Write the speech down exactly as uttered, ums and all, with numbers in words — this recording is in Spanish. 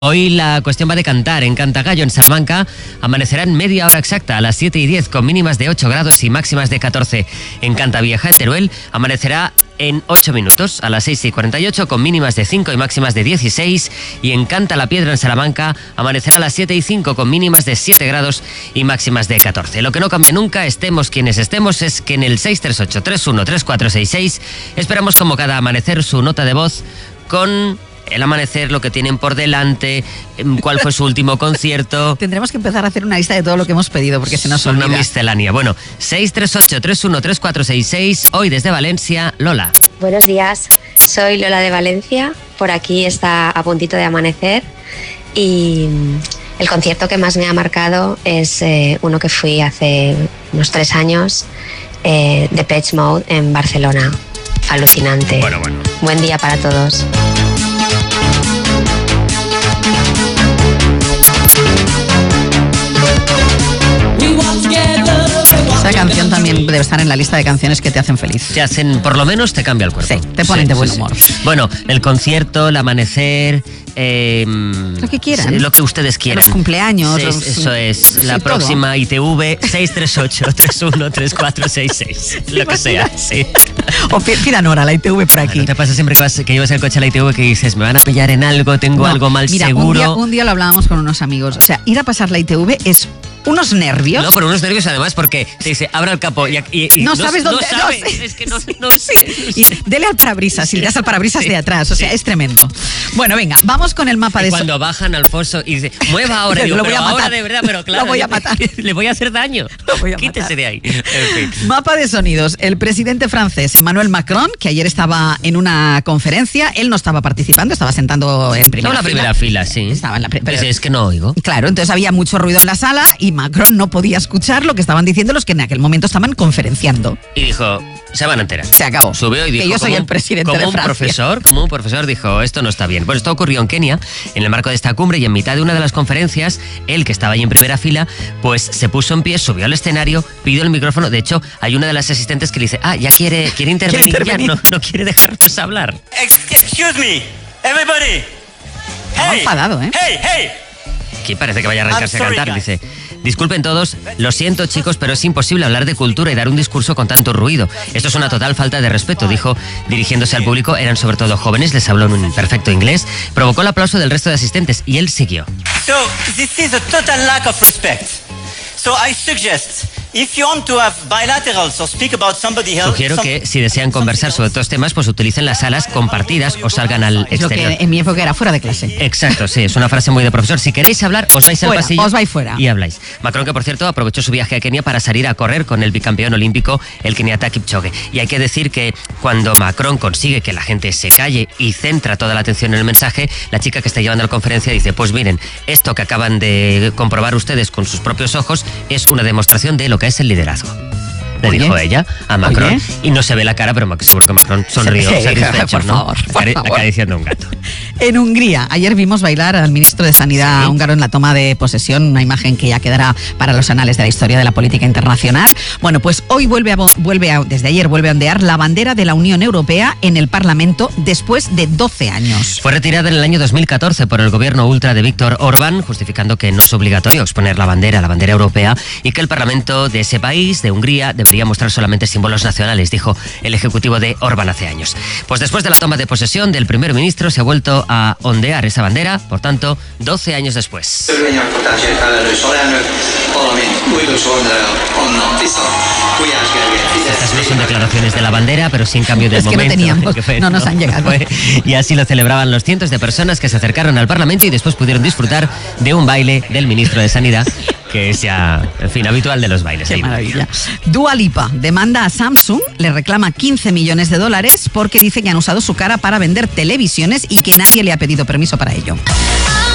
Hoy la cuestión va de cantar. En Cantagallo, en Salamanca, amanecerá en media hora exacta a las siete y diez con mínimas de ocho grados y máximas de catorce. En Cantavieja, en Teruel, amanecerá en ocho minutos a las seis y cuarenta y ocho con mínimas de cinco y máximas de dieciséis. Y en Canta la Piedra, en Salamanca, amanecerá a las siete y cinco con mínimas de siete grados y máximas de catorce. Lo que no cambia nunca, estemos quienes estemos, es que en el seis tres ocho, tres uno tres cuatro seis seis esperamos como cada amanecer su nota de voz con el amanecer, lo que tienen por delante, cuál fue su último concierto. Tendremos que empezar a hacer una lista de todo lo que hemos pedido porque se nos olvida. Una miscelánea. Bueno, seis tres ocho, tres uno tres cuatro seis seis. Hoy desde Valencia, Lola. Buenos días, soy Lola de Valencia. Por aquí está a puntito de amanecer y el concierto que más me ha marcado es eh, uno que fui hace unos tres años, eh, Depeche Mode en Barcelona. Alucinante. Bueno, bueno. Buen día para todos. Esa canción también debe estar en la lista de canciones que te hacen feliz. Te hacen, por lo menos te cambia el cuerpo. Sí, te ponen sí, de buen sí, humor. Sí. Bueno, el concierto, el amanecer, eh, lo que quieran. Lo que ustedes quieran. Los cumpleaños. Sí, los, eso es. sí, la todo. próxima I T V, seis tres ocho, tres uno tres cuatro seis seis. Lo que sea, sí. O pidan hora la I T V por aquí. ¿No te pasa siempre que, vas, que llevas el coche a la I T V que dices, me van a pillar en algo, tengo No, algo mal mira, seguro? Un día, un día lo hablábamos con unos amigos. O sea, ir a pasar la I T V es unos nervios. No, pero unos nervios además porque te dice, abra el capó y, y, y no, no sabes dónde. No sabes, no sé. es que no, no sí. sé. Y dele al parabrisas y le das al parabrisas sí. de atrás. O sea, sí. Es tremendo. Bueno, venga, vamos con el mapa y de... Cuando so bajan al foso y dice, mueva ahora. Digo, lo voy pero a matar. Ahora de verdad, pero claro. Lo voy a matar. Le voy a hacer daño. Lo voy a Quítese matar. de ahí. En fin. Mapa de sonidos. El presidente francés Emmanuel Macron, que ayer estaba en una conferencia, él no estaba participando, estaba sentando en primera Estaba en la primera fila, sí. Estaba en la primera pero... Es que no oigo. Claro, entonces había mucho ruido en la sala y Macron no podía escuchar lo que estaban diciendo los que en aquel momento estaban conferenciando. Y dijo, se van a enterar. Se acabó. Subió y dijo, que yo soy un, el presidente como de un Francia. profesor, como un profesor dijo, esto no está bien. Pues esto ocurrió en Kenia, en el marco de esta cumbre, y en mitad de una de las conferencias, él, que estaba ahí en primera fila, pues se puso en pie, subió al escenario, pidió el micrófono. De hecho, hay una de las asistentes que le dice, ah, ya quiere, quiere intervenir, ¿Quiere intervenir? ya, no, no quiere dejarnos hablar. Excuse me, everybody. Hey, enfadado, ¿eh? Hey, hey. Aquí parece que vaya a arrancarse sorry, a cantar, guys. dice. Disculpen todos, lo siento chicos, pero es imposible hablar de cultura y dar un discurso con tanto ruido. Esto es una total falta de respeto, dijo, dirigiéndose al público. Eran sobre todo jóvenes, les habló en un perfecto inglés, provocó el aplauso del resto de asistentes y él siguió. So, this is a total lack of respect. So I suggest, if you want to have bilaterals or speak about somebody else... Sugiero que si desean conversar sobre estos temas, pues utilicen las salas compartidas o salgan al Es lo exterior. que en mi época era fuera de clase. Exacto, sí, es una frase muy de profesor. Si queréis hablar, os vais al Fuera, pasillo os vais fuera. y habláis. Macron, que por cierto aprovechó su viaje a Kenia para salir a correr con el bicampeón olímpico, el keniata Kipchoge. Y hay que decir que cuando Macron consigue que la gente se calle y centra toda la atención en el mensaje, la chica que está llevando la conferencia dice, pues miren, esto que acaban de comprobar ustedes con sus propios ojos es una demostración de lo que es el liderazgo. Le Oye, dijo ella a Macron. oye. Y no se ve la cara, pero seguro que Macron sonrió Sí, satisfecho, por ¿no? favor, por Acari- favor. Acariciando a un gato. En Hungría, ayer vimos bailar al ministro de Sanidad Sí. húngaro en la toma de posesión, una imagen que ya quedará para los anales de la historia de la política internacional. Bueno, pues hoy vuelve a, vuelve a, desde ayer vuelve a ondear la bandera de la Unión Europea en el Parlamento después de doce años. Fue retirada en el año dos mil catorce por el gobierno ultra de Víctor Orbán, justificando que no es obligatorio exponer la bandera, la bandera europea, y que el Parlamento de ese país, de Hungría, debería mostrar solamente símbolos nacionales, dijo el ejecutivo de Orbán hace años. Pues después de la toma de posesión del primer ministro se ha vuelto a ondear esa bandera, por tanto, doce años después. Estas no son declaraciones de la bandera, pero sí en cambio del Es que no momento. teníamos, que fue, no nos han llegado. Fue, y así lo celebraban los cientos de personas que se acercaron al Parlamento y después pudieron disfrutar de un baile del ministro de Sanidad, que es ya, en fin, habitual de los bailes. Qué ahí. maravilla. Dua Lipa demanda a Samsung, le reclama quince millones de dólares porque dice que han usado su cara para vender televisiones y que nadie le ha pedido permiso para ello.